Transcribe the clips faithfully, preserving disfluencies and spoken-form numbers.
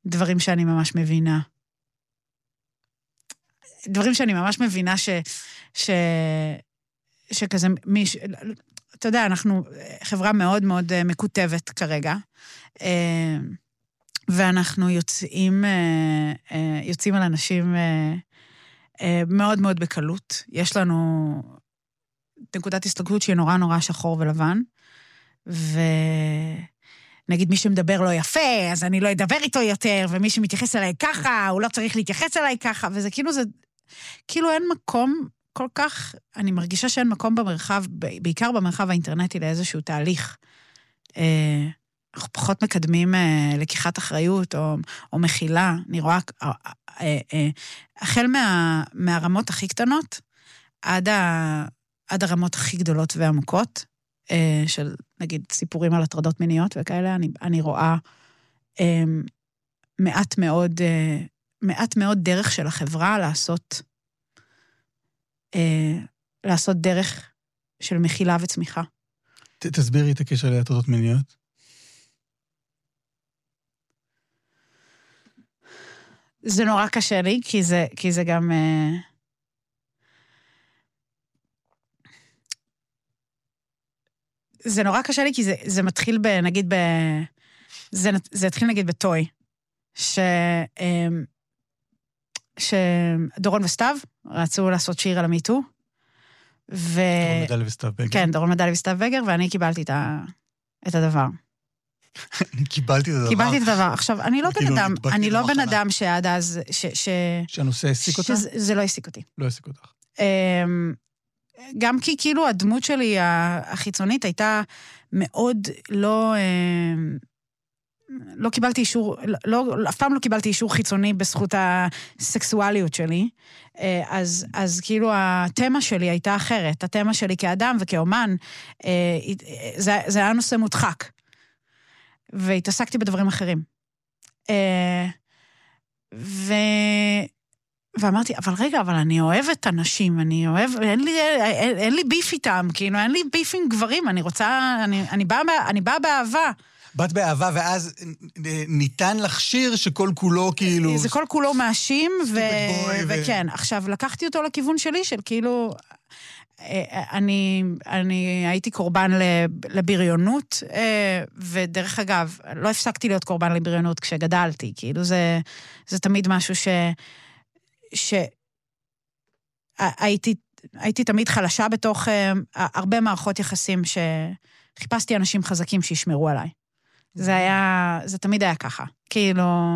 דברים שאני ממש מבינה. דברים שאני ממש מבינה ש... ש... שכזה מיש... אתה יודע, אנחנו חברה מאוד מאוד מקוטבת כרגע, ואנחנו יוצאים, יוצאים על אנשים מאוד מאוד בקלות. יש לנו נקודת הסתכלות שהיא נורא נורא שחור ולבן, ונגיד מי שמדבר לא יפה, אז אני לא אדבר איתו יותר, ומי שמתייחס אליי ככה, הוא לא צריך להתייחס אליי ככה, וזה כאילו, זה, כאילו אין מקום כל כך, אני מרגישה שאין מקום במרחב, בעיקר במרחב האינטרנטי, לאיזשהו תהליך. אנחנו פחות מקדמים לקיחת אחריות, או, או מכילה, אני רואה, החל מה, מהרמות הכי קטנות, עד, ה, עד הרמות הכי גדולות ועמוקות, של, נגיד, סיפורים על הטרדות מיניות וכאלה, אני, אני רואה מעט מאוד, מעט מאוד דרך של החברה לעשות, לעשות דרך של מכילה וצמיחה. תסבירי את הקשר להטרדות מיניות. זה נורא קשה לי, כי זה, כי זה גם... זה נורא קשה לי, כי זה, זה מתחיל ב... נגיד ב... זה, זה התחיל נגיד בטוי, ש... שדורון וסתיו רצו לעשות שיר על המיטו, ו... דורון מדלי וסתיו בגר. כן, דורון מדלי וסתיו בגר, ואני קיבלתי את, ה... את הדבר. אני קיבלתי את הדבר. קיבלתי את הדבר. עכשיו, אני לא בן אדם, אני לא בן אדם שעד אז, ש... ש... שהנושא העסיק אותך? זה לא העסיק אותי. לא העסיק אותך. גם כי כאילו הדמות שלי החיצונית הייתה מאוד לא... לא קיבלתי אישור, לא, אף פעם לא קיבלתי אישור חיצוני בזכות הסקסואליות שלי, אז, אז כאילו התמה שלי הייתה אחרת, התמה שלי כאדם וכאומן, זה, זה היה נושא מודחק, והתעסקתי בדברים אחרים. ו... ואמרתי, אבל רגע, אבל אני אוהבת אנשים, אני אוהב, אין לי, אין, אין לי ביף איתם, כאילו, אין לי ביף עם גברים, אני רוצה, אני, אני באה, אני באה באהבה. באת באהבה, ואז ניתן לך שיר שכל כולו כאילו... זה כל כולו מאשים, ו... וכן, עכשיו לקחתי אותו לכיוון שלי, של כאילו, אני, אני הייתי קורבן לבריונות, ודרך אגב, לא הפסקתי להיות קורבן לבריונות כשגדלתי, כאילו זה, זה תמיד משהו ש... שהייתי, הייתי תמיד חלשה בתוך הרבה מערכות יחסים, שחיפשתי אנשים חזקים שישמרו עליי. זה היה, זה תמיד היה ככה. כאילו,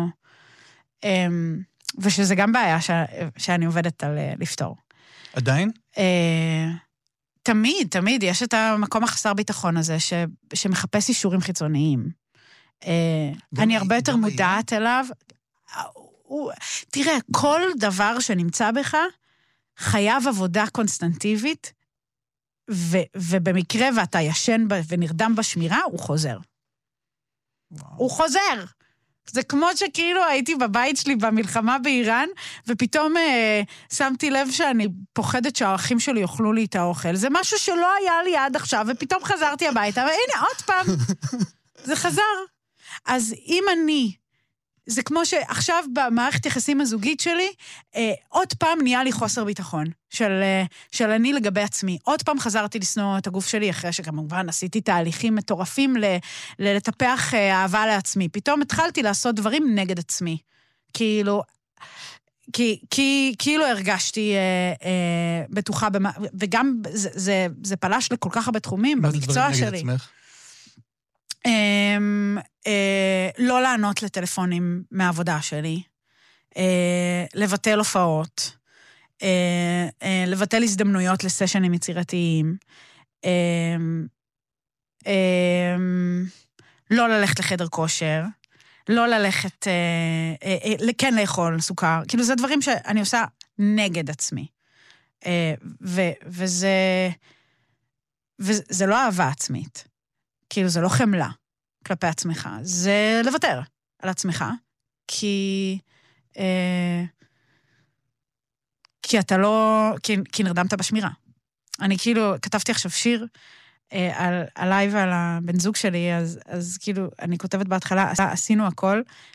ושזה גם בעיה ש, שאני עובדת על לפתור. עדיין? תמיד, תמיד, יש את המקום החסר ביטחון הזה, ש, שמחפש אישורים חיצוניים. אני הרבה יותר מודעת אליו. הוא, תראה, כל דבר שנמצא בך, חייב עבודה קונסטנטיבית, ו, ובמקרה ואתה ישן ונרדם בשמירה, הוא חוזר. וואו. הוא חוזר. זה כמו שכאילו הייתי בבית שלי במלחמה באיראן, ופתאום אה, שמתי לב שאני פוחדת שהאחים שלי יאכלו לי את האוכל. זה משהו שלא היה לי עד עכשיו, ופתאום חזרתי הביתה, והנה, עוד פעם, זה חזר. אז אם אני... זה כמו שעכשיו במערכת יחסים הזוגית שלי, אה, עוד פעם נהיה לי חוסר ביטחון של, אה, של אני לגבי עצמי. עוד פעם חזרתי לסנוע את הגוף שלי, אחרי שכמובן עשיתי תהליכים מטורפים ל, ל, לטפח אה, אהבה לעצמי. פתאום התחלתי לעשות דברים נגד עצמי. כאילו, כי, כי, כאילו הרגשתי אה, אה, בטוחה, במה, וגם זה, זה, זה פלש לכל כך הרבה תחומים במקצוע שלי. מה זה דברים נגד עצמך? לא לענות לטלפונים מהעבודה שלי, לבטל הופעות, לבטל הזדמנויות לסשנים יצירתיים, לא ללכת לחדר כושר, לא ללכת, כן לאכול סוכר, כאילו זה דברים שאני עושה נגד עצמי. וזה, וזה לא אהבה עצמית. כאילו זה לא חמלה כלפי עצמך, זה לוותר על עצמך, כי, אה, כי אתה לא, כי, כי נרדמת בשמירה. אני כאילו, כתבתי עכשיו שיר אה, על, עליי ועל הבן זוג שלי, אז, אז כאילו, אני כותבת בהתחלה, עשינו הכל